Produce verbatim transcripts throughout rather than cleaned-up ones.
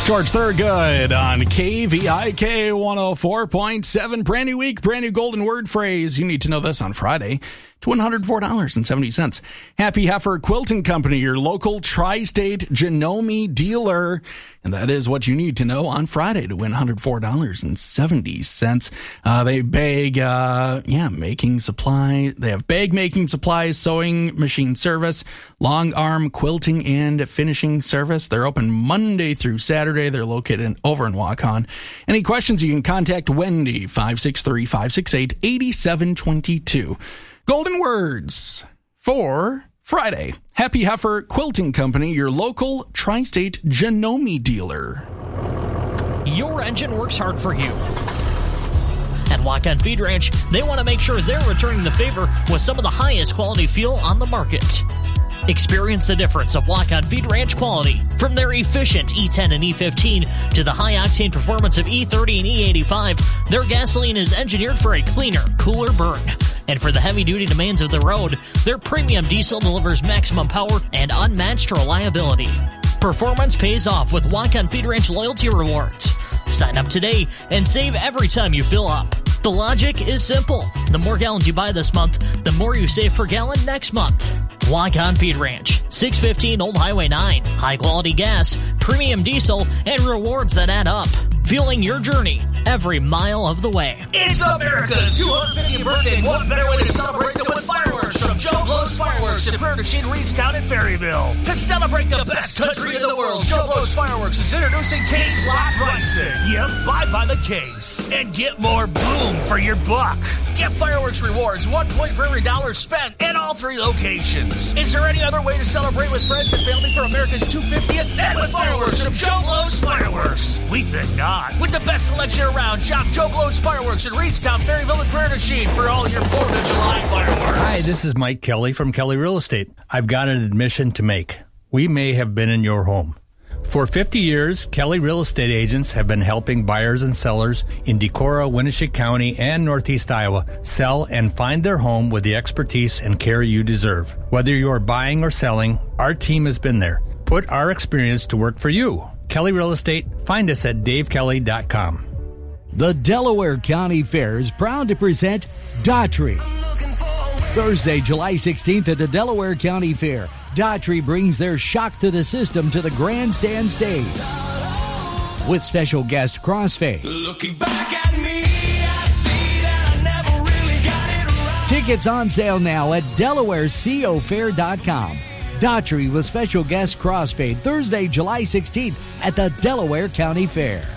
George Thorogood on K V I K one oh four point seven. Brand new week, brand new golden word phrase. You need to know this on Friday. To one hundred four dollars and seventy cents. Happy Heifer Quilting Company, your local tri-state Janome dealer. And that is what you need to know on Friday to win one hundred four dollars and seventy cents. Uh, they bag, uh, yeah, making supply. They have bag making supplies, sewing machine service, long arm quilting and finishing service. They're open Monday through Saturday. They're located in, over in Waukon. Any questions, you can contact Wendy, five six three, five six eight, eight seven two two. Golden words for Friday. Happy Heifer Quilting Company, your local tri-state Janome dealer. Your engine works hard for you. At Waukon Feed Ranch, they want to make sure they're returning the favor with some of the highest quality fuel on the market. Experience the difference of Waukon Feed Ranch quality. From their efficient E ten and E fifteen to the high-octane performance of E thirty and E eighty-five, their gasoline is engineered for a cleaner, cooler burn. And for the heavy-duty demands of the road, their premium diesel delivers maximum power and unmatched reliability. Performance pays off with Waukon Feed Ranch Loyalty Rewards. Sign up today and save every time you fill up. The logic is simple. The more gallons you buy this month, the more you save per gallon next month. Waukon Feed Ranch, six fifteen Old Highway nine. High-quality gas, premium diesel, and rewards that add up. Fueling your journey every mile of the way. It's America's two hundred fiftieth birthday. What better way to celebrate than with fireworks from Joe Blow's Fireworks in Prairie du Chien, Reedstown, and Perryville. To celebrate the best country in the world, Joe Blow's Fireworks is introducing case slot pricing. Yep, buy by the case and get more boom for your buck. Get fireworks rewards, one point for every dollar spent at all three locations. Is there any other way to celebrate with friends and family for America's two hundred fiftieth? And with fireworks from Joe Blow's Fireworks. We think not. With the best selection around, shop Joe Blow's Fireworks in Reedstown, Perryville, and Prairie du Chien for all your fourth of July fireworks. Hi, this is Mike Kelly from Kelly Real Estate. I've got an admission to make. We may have been in your home. For fifty years, Kelly Real Estate agents have been helping buyers and sellers in Decorah, Winneshiek County, and Northeast Iowa sell and find their home with the expertise and care you deserve. Whether you're buying or selling, our team has been there. Put our experience to work for you. Kelly Real Estate, find us at dave kelly dot com. The Delaware County Fair is proud to present Daughtry. Thursday, July sixteenth at the Delaware County Fair, Daughtry brings their shock to the system to the grandstand stage. With special guest Crossfade. Looking back at me, I see that I never really got it right. Tickets on sale now at delaware co fair dot com. Daughtry with special guest Crossfade, Thursday, July sixteenth at the Delaware County Fair.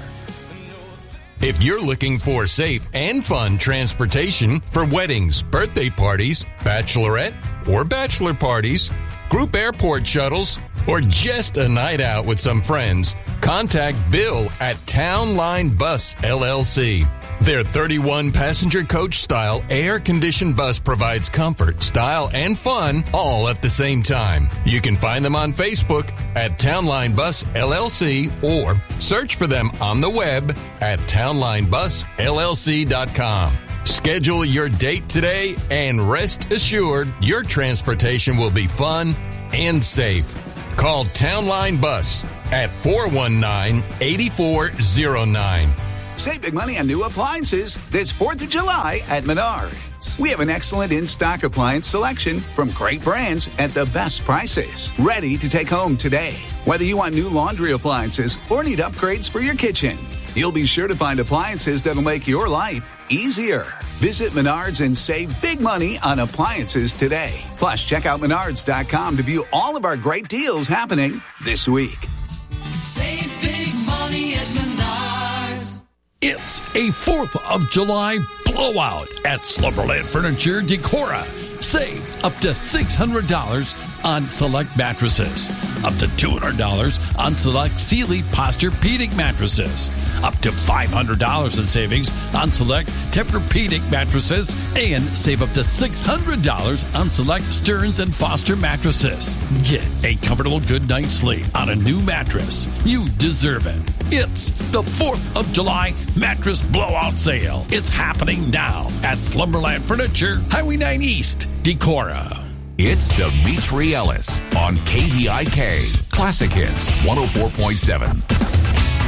If you're looking for safe and fun transportation for weddings, birthday parties, bachelorette or bachelor parties, group airport shuttles, or just a night out with some friends, contact Bill at Town Line Bus, L L C. Their thirty-one passenger coach-style air-conditioned bus provides comfort, style, and fun all at the same time. You can find them on Facebook at Townline Bus L L C or search for them on the web at townline bus l l c dot com. Schedule your date today and rest assured your transportation will be fun and safe. Call Townline Bus at four one nine, eight four zero nine. Save big money on new appliances this fourth of July at Menards. We have an excellent in-stock appliance selection from great brands at the best prices. Ready to take home today. Whether you want new laundry appliances or need upgrades for your kitchen, you'll be sure to find appliances that'll make your life easier. Visit Menards and save big money on appliances today. Plus, check out menards dot com to view all of our great deals happening this week. Save big money at Menards. It's a fourth of July blowout at Slumberland Furniture Decorah. Save up to six hundred dollars on select mattresses. Up to two hundred dollars on select Sealy Posturepedic mattresses. Up to five hundred dollars in savings on select Tempur-Pedic mattresses. And save up to six hundred dollars on select Stearns and Foster mattresses. Get a comfortable good night's sleep on a new mattress. You deserve it. It's the fourth of July mattress blowout sale. It's happening now at Slumberland Furniture, Highway nine East, Decorah. It's Dimitri Ellis on K V I K Classic Hits one oh four point seven.